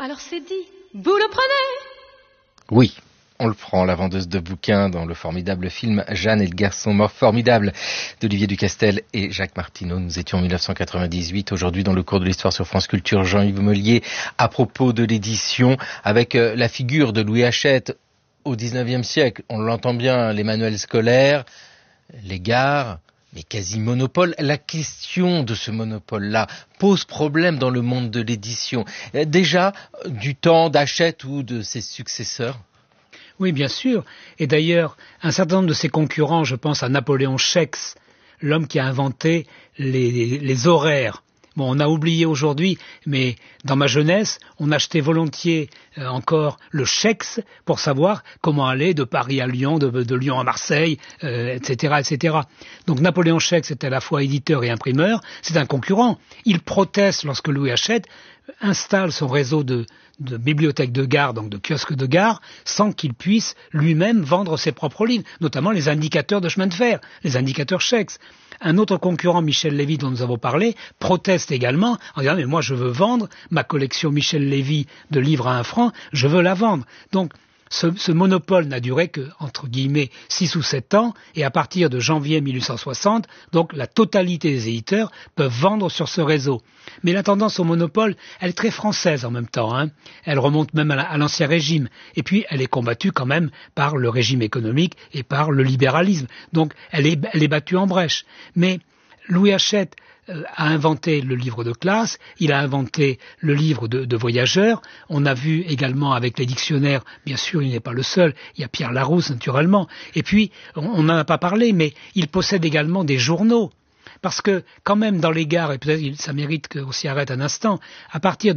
Alors c'est dit, vous le prenez? Oui, on le prend, la vendeuse de bouquins dans le formidable film Jeanne et le garçon mort formidable d'Olivier Ducastel et Jacques Martineau. Nous étions en 1998, aujourd'hui dans le cours de l'histoire sur France Culture, Jean-Yves Mollier, à propos de l'édition, avec la figure de Louis Hachette au 19e siècle. On l'entend bien, les manuels scolaires, les gares, mais quasi-monopole. La question de ce monopole-là pose problème dans le monde de l'édition. Déjà, du temps d'Hachette ou de ses successeurs? Oui, bien sûr. Et d'ailleurs, un certain nombre de ses concurrents, je pense à Napoléon Schex, l'homme qui a inventé les horaires. Bon, on a oublié aujourd'hui, mais dans ma jeunesse, on achetait volontiers encore le Schex pour savoir comment aller de Paris à Lyon, de Lyon à Marseille, etc., etc. Donc Napoléon Schex est à la fois éditeur et imprimeur, c'est un concurrent. Il proteste lorsque Louis Hachette installe son réseau de bibliothèques de gare, donc de kiosques de gare, sans qu'il puisse lui-même vendre ses propres livres, notamment les indicateurs de chemin de fer, les indicateurs Schex. Un autre concurrent, Michel Lévy, dont nous avons parlé, proteste également en disant « mais moi je veux vendre ma collection Michel Lévy de livres à 1 franc, je veux la vendre ». Donc ce monopole n'a duré que, entre guillemets, 6 ou 7 ans, et à partir de janvier 1860, donc la totalité des éditeurs peuvent vendre sur ce réseau. Mais la tendance au monopole, elle est très française en même temps, hein. Elle remonte même à l'Ancien Régime, et puis elle est combattue quand même par le régime économique et par le libéralisme. Donc elle est battue en brèche. Mais Louis Hachette a inventé le livre de classe, il a inventé le livre de voyageurs, on a vu également avec les dictionnaires, bien sûr il n'est pas le seul, il y a Pierre Larousse naturellement, et puis on n'en a pas parlé, mais il possède également des journaux. Parce que quand même dans les gares, et peut-être ça mérite qu'on s'y arrête un instant, à partir de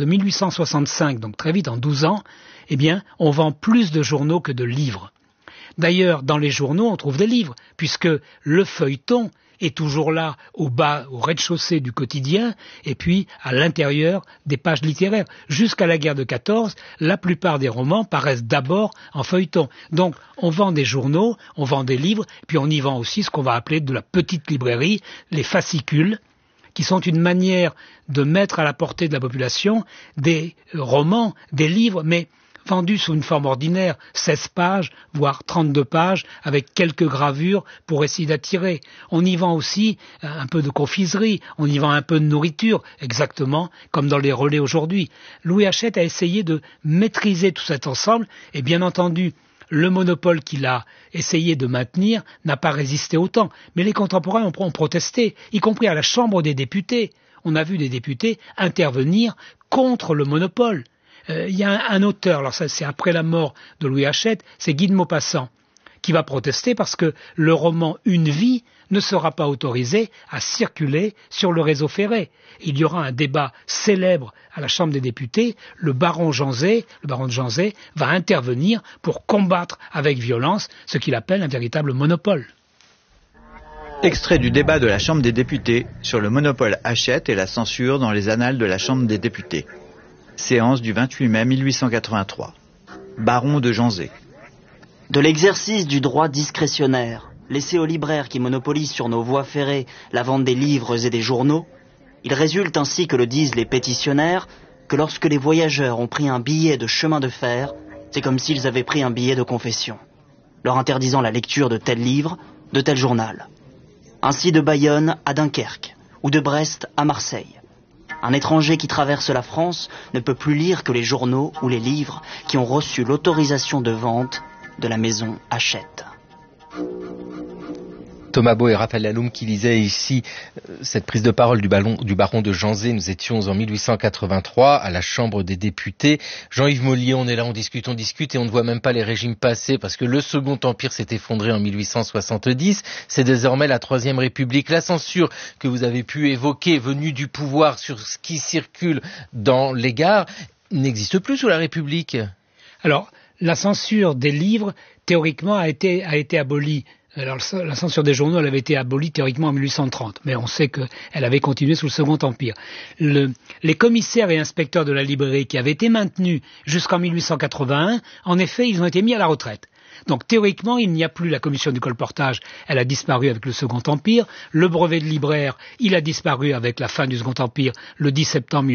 1865, donc très vite en 12 ans, eh bien on vend plus de journaux que de livres. D'ailleurs dans les journaux on trouve des livres, puisque le feuilleton est toujours là au bas, au rez-de-chaussée du quotidien, et puis à l'intérieur des pages littéraires. Jusqu'à la guerre de 14, la plupart des romans paraissent d'abord en feuilleton. Donc on vend des journaux, on vend des livres, puis on y vend aussi ce qu'on va appeler de la petite librairie, les fascicules, qui sont une manière de mettre à la portée de la population des romans, des livres, mais vendus sous une forme ordinaire, 16 pages, voire 32 pages, avec quelques gravures pour essayer d'attirer. On y vend aussi un peu de confiserie, on y vend un peu de nourriture, exactement comme dans les relais aujourd'hui. Louis Hachette a essayé de maîtriser tout cet ensemble, et bien entendu, le monopole qu'il a essayé de maintenir n'a pas résisté autant. Mais les contemporains ont protesté, y compris à la Chambre des députés. On a vu des députés intervenir contre le monopole. Il y a un auteur, alors ça c'est après la mort de Louis Hachette, c'est Guy de Maupassant, qui va protester parce que le roman Une vie ne sera pas autorisé à circuler sur le réseau ferré. Il y aura un débat célèbre à la Chambre des députés, le baron de Janzé va intervenir pour combattre avec violence ce qu'il appelle un véritable monopole. Extrait du débat de la Chambre des députés sur le monopole Hachette et la censure dans les annales de la Chambre des députés. Séance du 28 mai 1883. Baron de Janzé. De l'exercice du droit discrétionnaire, laissé aux libraires qui monopolisent sur nos voies ferrées la vente des livres et des journaux, il résulte ainsi que le disent les pétitionnaires, que lorsque les voyageurs ont pris un billet de chemin de fer, c'est comme s'ils avaient pris un billet de confession, leur interdisant la lecture de tel livre, de tel journal. Ainsi de Bayonne à Dunkerque, ou de Brest à Marseille. Un étranger qui traverse la France ne peut plus lire que les journaux ou les livres qui ont reçu l'autorisation de vente de la maison Hachette. Thomas Beau et Raphaël Laloum qui lisaient ici cette prise de parole du baron de Janzé. Nous étions en 1883 à la Chambre des députés. Jean-Yves Mollier, on est là, on discute et on ne voit même pas les régimes passer parce que le Second Empire s'est effondré en 1870. C'est désormais la Troisième République. La censure que vous avez pu évoquer, venue du pouvoir sur ce qui circule dans les gares, n'existe plus sous la République. Alors, la censure des livres, théoriquement, a été abolie. Alors, la censure des journaux, elle avait été abolie théoriquement en 1830, mais on sait qu'elle avait continué sous le Second Empire. Les commissaires et inspecteurs de la librairie qui avaient été maintenus jusqu'en 1881, en effet, ils ont été mis à la retraite. Donc théoriquement, il n'y a plus la commission du colportage, elle a disparu avec le Second Empire. Le brevet de libraire, il a disparu avec la fin du Second Empire le 10 septembre